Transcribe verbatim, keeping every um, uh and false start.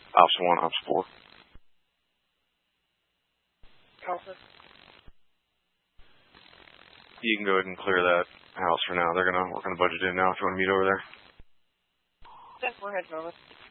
Ops one, Ops four. Alpha. You can go ahead and clear that house for now. They're gonna we're gonna budget in now if you want to meet over there. Okay, we're heading over.